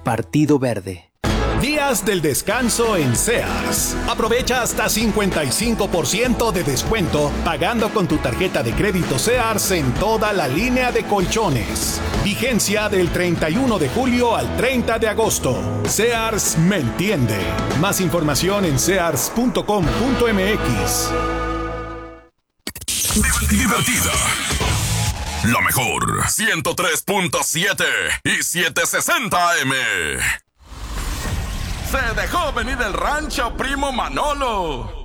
Partido Verde. Días del descanso en Sears. Aprovecha hasta 55% de descuento pagando con tu tarjeta de crédito Sears en toda la línea de colchones. Vigencia del 31 de julio al 30 de agosto. Sears me entiende. Más información en sears.com.mx. Divertida. La mejor 103.7 y 760 AM. Se dejó venir el rancho primo Manolo.